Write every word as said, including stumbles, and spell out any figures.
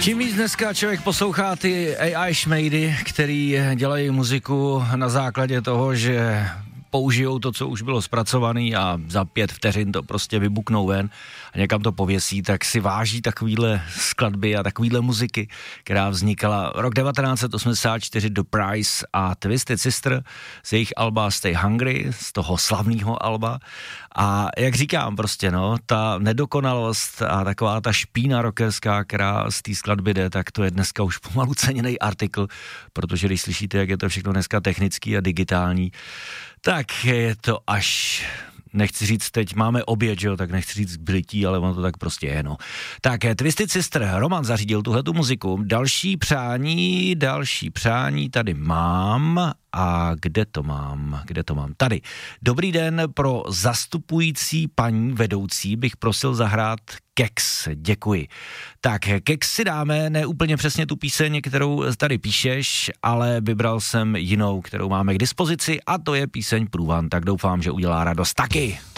Čím víc dneska člověk poslouchá ty A I šmejdy, který dělají muziku na základě toho, že použijou to, co už bylo zpracovaný a za pět vteřin to prostě vybuknou ven a někam to pověsí, tak si váží takovýhle skladby a takovýhle muziky, která vznikala rok devatenáct set osmdesát čtyři do Price a Twisted Sister z jejich alba Stay Hungry, z toho slavného alba. A jak říkám prostě, no, ta nedokonalost a taková ta špína rockerská, která z té skladby jde, tak to je dneska už pomalu ceněný artikl, protože když slyšíte, jak je to všechno dneska technický a digitální, tak je to až, nechci říct, teď máme oběd, že jo, tak nechci říct blití, ale ono to tak prostě je, no. Tak Twisted Sister, Roman zařídil tuhletu muziku, další přání, další přání tady mám a kde to mám, kde to mám, tady. Dobrý den, pro zastupující paní vedoucí bych prosil zahrát Keks, děkuji. Tak, Keks si dáme, ne úplně přesně tu píseň, kterou tady píšeš, ale vybral jsem jinou, kterou máme k dispozici a to je píseň Průvan, tak doufám, že udělá radost taky.